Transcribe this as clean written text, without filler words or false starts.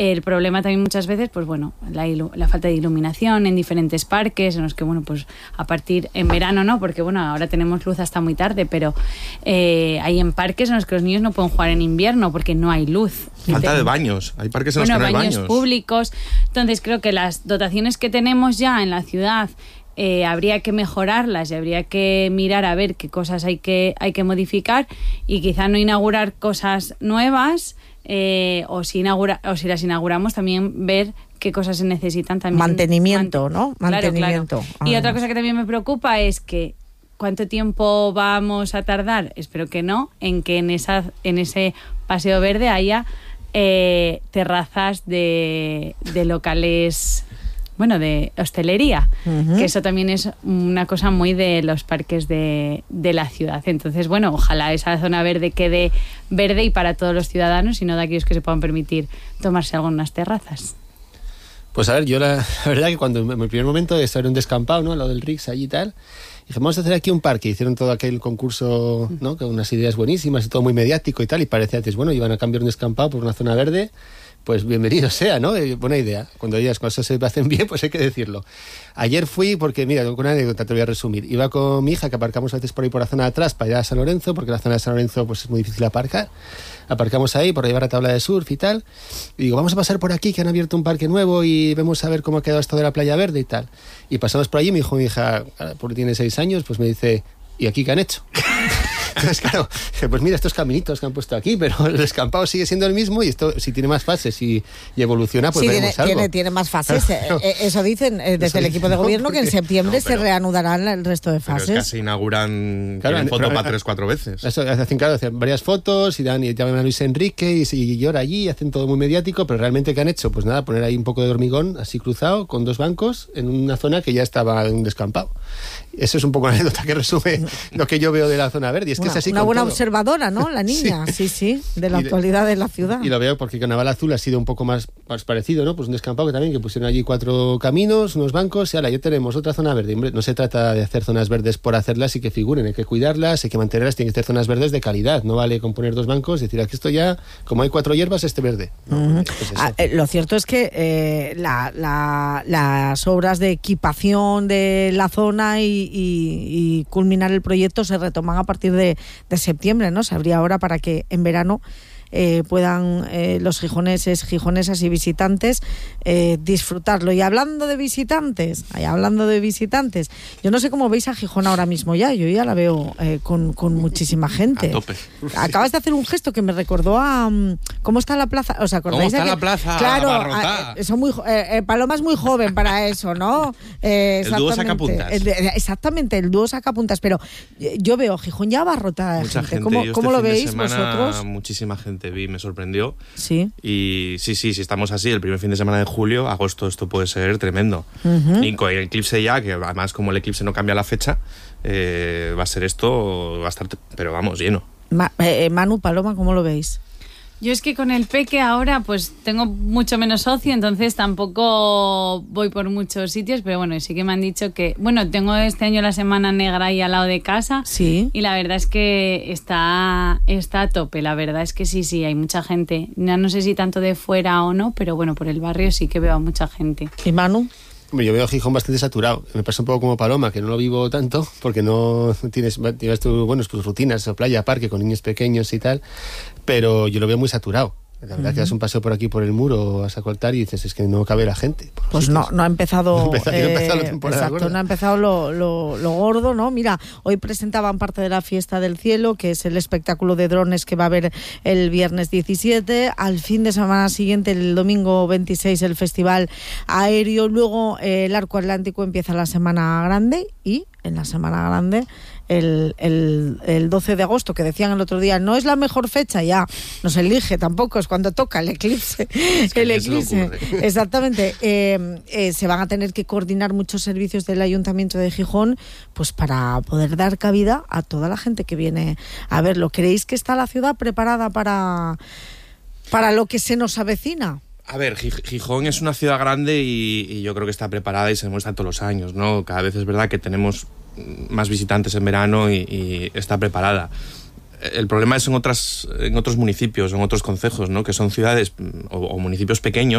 El problema también muchas veces, pues bueno, la falta de iluminación en diferentes parques, en los que, bueno, pues a partir en verano, ¿no? Porque, bueno, ahora tenemos luz hasta muy tarde, pero hay en parques en los que los niños no pueden jugar en invierno porque no hay luz. Falta de baños. Hay parques en los que no hay baños. Públicos. Entonces, creo que las dotaciones que tenemos ya en la ciudad habría que mejorarlas y habría que mirar a ver qué cosas hay que modificar y quizá no inaugurar cosas nuevas, o si las inauguramos también ver qué cosas se necesitan también. Mantenimiento, ¿no? Mantenimiento. Claro. Y otra cosa que también me preocupa es que ¿cuánto tiempo vamos a tardar? Espero que no, en que en ese paseo verde haya terrazas de locales, bueno, de hostelería, que eso también es una cosa muy de los parques de la ciudad. Entonces, bueno, ojalá esa zona verde quede verde y para todos los ciudadanos y no de aquellos que se puedan permitir tomarse algo en unas terrazas. Pues a ver, yo la verdad que cuando en el primer momento de estar en un descampado, ¿no?, al lado del Rix allí y tal, dije, vamos a hacer aquí un parque. Hicieron todo aquel concurso, ¿no?, con unas ideas buenísimas y todo muy mediático y tal, y parecía antes, bueno, iban a cambiar un descampado por una zona verde. Pues bienvenido sea, ¿no? Buena idea. Cuando las cosas se hacen bien, pues hay que decirlo. Ayer fui porque, mira, con una anécdota te voy a resumir. Iba con mi hija, que aparcamos a veces por ahí por la zona de atrás para ir a San Lorenzo, porque la zona de San Lorenzo pues es muy difícil aparcar. Aparcamos ahí por llevar la tabla de surf y tal. Y digo, vamos a pasar por aquí, que han abierto un parque nuevo y vemos a ver cómo ha quedado esto de la playa verde y tal. Y pasamos por allí y me dijo mi hija, porque tiene 6 años, pues me dice, ¿y aquí qué han hecho? Entonces, claro, pues mira estos caminitos que han puesto aquí, pero el descampado sigue siendo el mismo y esto, si tiene más fases y evoluciona, pues sí, veremos algo. Tiene más fases. Eso dicen desde el equipo de gobierno, porque, que en septiembre se reanudarán el resto de fases. Pero es que se inauguran, tienen foto para 3-4 veces. Eso, hacen varias fotos y llaman a Luis Enrique y llora allí, hacen todo muy mediático, pero realmente ¿qué han hecho? Pues nada, poner ahí un poco de hormigón así cruzado con 2 bancos en una zona que ya estaba en un descampado. Eso es un poco la anécdota que resume lo que yo veo de la zona verde. Y es que es así una buena todo. Observadora, ¿no? La niña, sí, de la actualidad de la ciudad. Y lo veo porque Carnaval Azul ha sido un poco más parecido, ¿no? Pues un descampado que también, que pusieron allí 4 caminos, unos bancos, y ahora ya tenemos otra zona verde. Hombre, no se trata de hacer zonas verdes por hacerlas y que figuren, hay que cuidarlas, hay que mantenerlas, tienen que ser zonas verdes de calidad. No vale con poner 2 bancos y decir, aquí esto ya, como hay 4 hierbas, verde. No, pues lo cierto es que las obras de equipación de la zona y culminar el proyecto se retoman a partir de septiembre, ¿no? Se abría ahora para que en verano puedan los gijonesas y visitantes disfrutarlo. Y hablando de visitantes, yo no sé cómo veis a Gijón ahora mismo ya, yo ya la veo con muchísima gente. A tope. Acabas de hacer un gesto que me recordó a ¿cómo está la plaza? ¿Os acordáis? ¿Cómo está la plaza? Claro, abarrotada. Paloma es muy joven para eso, ¿no? El dúo sacapuntas. Exactamente, el dúo sacapuntas, pero yo veo Gijón ya abarrotada de mucha gente. ¿Cómo lo veis vosotros? Muchísima gente vi, me sorprendió. Sí. Y sí, estamos así, el primer fin de semana de julio, agosto, esto puede ser tremendo. Y con el eclipse ya, que además como el eclipse no cambia la fecha, va a ser esto, va a estar, pero vamos, lleno. Manu, Paloma, ¿cómo lo veis? Yo es que con el peque ahora pues tengo mucho menos ocio, entonces tampoco voy por muchos sitios, pero bueno, sí que me han dicho que, bueno, tengo este año la Semana Negra ahí al lado de casa. Sí. Y la verdad es que está a tope, la verdad es que sí, hay mucha gente. No sé si tanto de fuera o no, pero bueno, por el barrio sí que veo a mucha gente. ¿Y Manu? Yo veo a Gijón bastante saturado. Me pasa un poco como Paloma, que no lo vivo tanto, porque no tienes tus rutinas, playa, parque, con niños pequeños y tal, pero yo lo veo muy saturado. La verdad que das un paseo por aquí por el muro, vas a cortar y dices, es que no cabe la gente. Pues no ha empezado. No ha la temporada exacto, gorda. no ha empezado lo gordo, ¿no? Mira, hoy presentaban parte de la Fiesta del Cielo, que es el espectáculo de drones que va a haber el viernes 17. Al fin de semana siguiente, el domingo 26, el Festival Aéreo. Luego el Arco Atlántico empieza la Semana Grande y en la Semana Grande el 12 de agosto, que decían el otro día, no es la mejor fecha, ya no se elige tampoco, es cuando toca el eclipse. Exactamente. Se van a tener que coordinar muchos servicios del Ayuntamiento de Gijón, pues para poder dar cabida a toda la gente que viene a verlo. ¿Creéis que está la ciudad preparada para lo que se nos avecina? A ver, Gijón es una ciudad grande y yo creo que está preparada y se demuestra todos los años, ¿no? Cada vez es verdad que tenemos más visitantes en verano y está preparada. el problema es en otros municipios, en otros concejos, ¿no? Que son ciudades o municipios pequeños